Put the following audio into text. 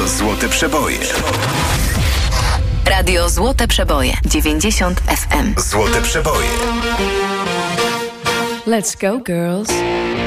Złote Przeboje. Radio Złote Przeboje 90 FM. Złote Przeboje. Let's go, girls.